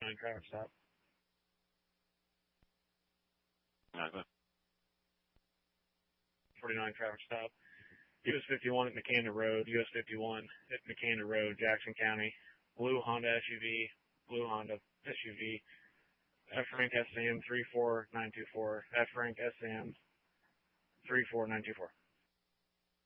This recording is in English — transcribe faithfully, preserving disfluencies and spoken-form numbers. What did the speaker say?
forty-nine traffic stop. Uh, forty-nine traffic stop. U S fifty-one at McAnder Road, U S fifty-one at McAnder Road, Jackson County. Blue Honda S U V, blue Honda S U V. F rank S M three four nine two four. F rank S M three four nine two four.